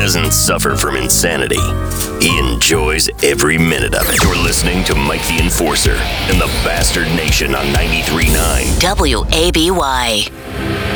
doesn't suffer from insanity. He enjoys every minute of it. You're listening to Mike the Enforcer in the Bastard Nation on 93.9 WABY.